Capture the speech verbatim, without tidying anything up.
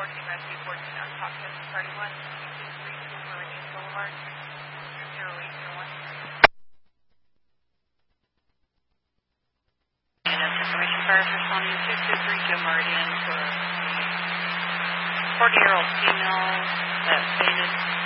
fourteen Rescue fourteen on top seven thirty-one, two three two Meridian Boulevard, zero eight zero one. And that's information fire responding two two three two Meridian for a forty-year-old female that fainted